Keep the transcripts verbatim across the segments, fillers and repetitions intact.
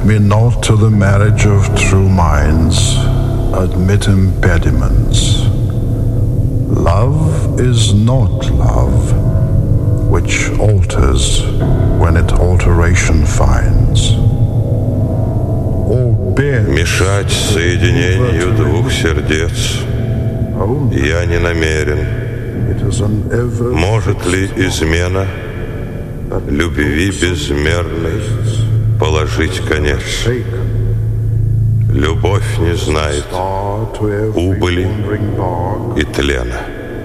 me not to the marriage of true minds admit impediments. Love is not love, which alters when it alteration finds. Мешать соединению двух сердец я не намерен. Может ли измена любви безмерной положить конец? Любовь не знает убыли и тлена.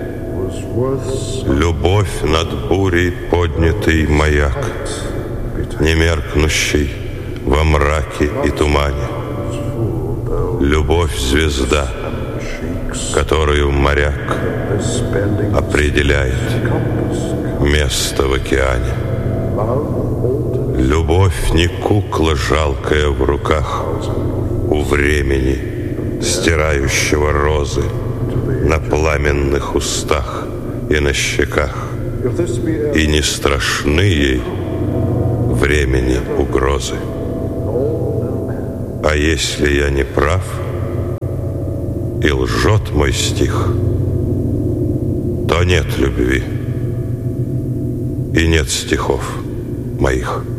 Любовь над бурей поднятый маяк, не меркнущий во мраке и тумане. Любовь — звезда, которую моряк определяет место в океане. Любовь не кукла жалкая в руках у времени, стирающего розы на пламенных устах и на щеках, и не страшны ей времени угрозы. А если я не прав, и лжет мой стих, то нет любви, и нет стихов моих.